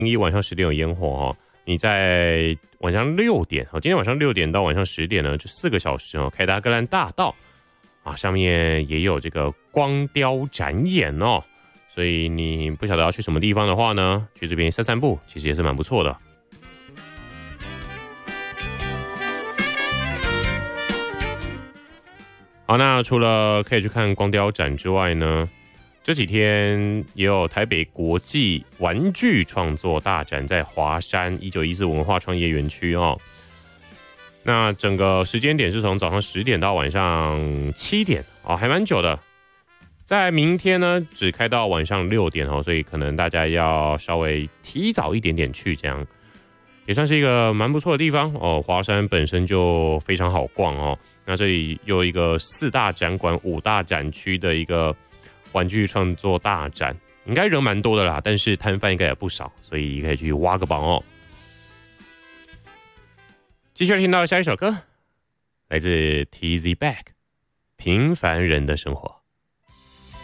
晚上10点有烟火哦，你在晚上6点今天晚上6点到晚上10点呢，就4个小时凯达格兰大道啊，上面也有这个光雕展演哦，所以你不晓得要去什么地方的话呢，去这边散散步，其实也是蛮不错的。好，那除了可以去看光雕展之外呢，这几天也有台北国际玩具创作大展在华山1914文化创业园区哦。那整个时间点是从早上10点到晚上7点哦，还蛮久的。在明天呢，只开到晚上6点哦，所以可能大家要稍微提早一点点去，这样也算是一个蛮不错的地方哦。华山本身就非常好逛哦。那这里又一个4大展馆、5大展区的一个玩具创作大展，应该人蛮多的啦，但是摊贩应该也不少，所以可以去挖个宝哦。继续听到下一首歌，来自 TZ Back， 平凡人的生活。